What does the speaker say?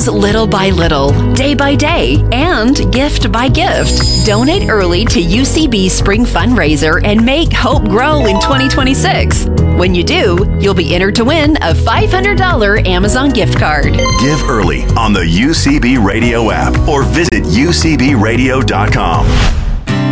little by little, day by day, and gift by gift. Donate early to UCB Spring Fundraiser and make hope grow in 2026. When you do, you'll be entered to win a $500 Amazon gift card. Give early on the UCB Radio app or visit ucbradio.com.